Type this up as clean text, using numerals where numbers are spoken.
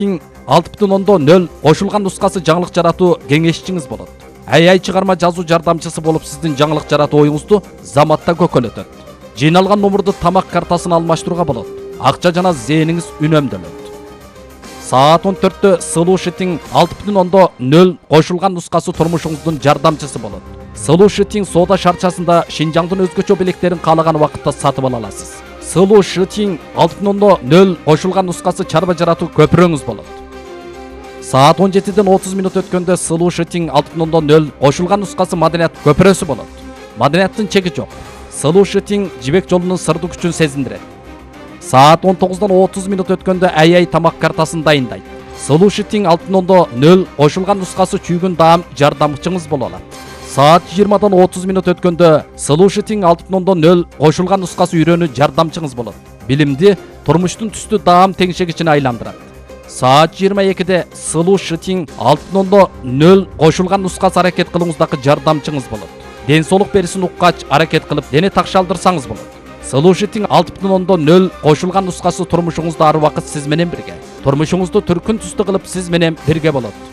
6.0 кошулган нускасы жаңылык жаратуу кеңешчиңиз болот. AI чыгарма жазуу жардамчысы болуп сиздин жаңылык жаратуу оюңузду заматта көкөлөтөт. Жыйналган номурду тамак картасына алмаштырууга болот. Акча жана зээниңиз үнөмдөлөт. Саат 14-тө Solution 6.0 кошулган нускасы турмушуңуздун жардамчысы болот. Solution соода шарчасында Шинжаңдын өзгөчө белектерин каалаган убакытта сатып ала аласыз. Solution 6.0 кошулган нускасы чарба жаратуу көпүрөңүз болот. Саат 17:30 өткөндө Solution 6.0 кошулган нускасы маданият көпүрөсү болот. Маданияттын чеги жок. Solution жибек жолунун сырдуу күчүн сезиндирет. Саат 19:30 өткөндө AI тамак картасын дайындайт. Solution 6.0 кошулган нускасы чүйгүн даам жардамчыңыз боло алат. Саат 20:30 өткөндө Solution 6.0 кошулган нускасы үйрөнүү жардамчыңыз болот. Билимди турмуштун түстүү даам теңшегичине айландырат. Саат 22-де Solution 6.0 кошулган нускасы аракет кылууңуздагы жардамчыңыз болот. Ден соолук берисин уккач аракет кылып дене такшалдырсаңыз болот. Solution 6.0 кошулган нускасы турмушуңузда ар убакыт сиз менен бирге. Турмушуңузду түркүн түстүү кылып сиз менен бирге болот.